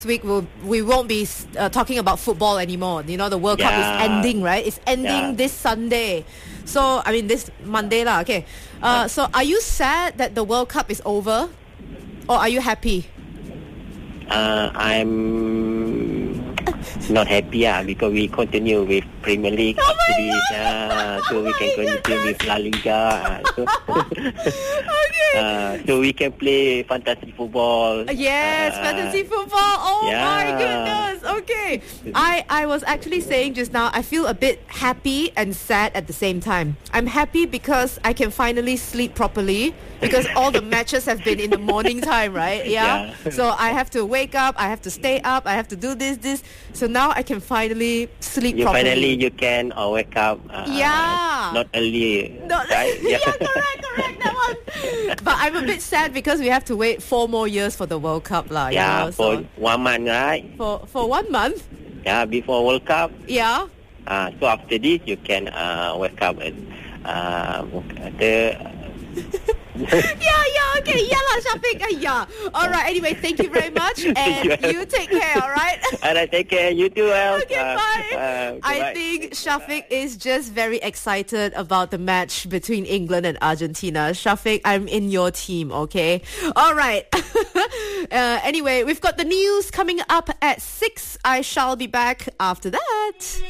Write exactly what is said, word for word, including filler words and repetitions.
week we'll, we won't be uh, talking about football anymore. You know, the World Cup Yeah. is ending, right? It's ending Yeah. this Sunday. So, I mean, this Monday lah. Okay. Uh, so, are you sad that the World Cup is over? Or are you happy? Uh, I'm not happy uh, because we continue with Premier League Oh after my this. God. Uh, so Oh we my can continue goodness. with La Liga. Uh, so, Okay. uh, so we can play fantasy football. Yes, Uh, fantasy football. Oh my yeah. goodness. Okay. I, I was actually saying just now, I feel a bit happy and sad at the same time. I'm happy because I can finally sleep properly because all the matches have been in the morning time, right? Yeah. Yeah. So I have to wake up, I have to stay up, I have to do this, this. So now I can finally sleep You properly. finally you can uh, wake up. Uh, Yeah. Not early. Not, right? yeah, correct, correct, that one. But I'm a bit sad because we have to wait four more years for the World Cup, lah. You Yeah, know, for so one month, right? for for one month. Yeah, before World Cup. Yeah. Uh, so after this, you can uh, wake up at uh, the. Yeah, yeah, okay, yeah, lah, Shafiq, uh, yeah. All right, anyway, thank you very much, and you. you take care, all right? All right, take care. You too, Els. Okay, Uh, bye. uh, I goodbye. think Shafiq is just very excited about the match between England and Argentina. Shafiq, I'm in your team, okay? All right. uh, anyway, we've got the news coming up at six. I shall be back after that.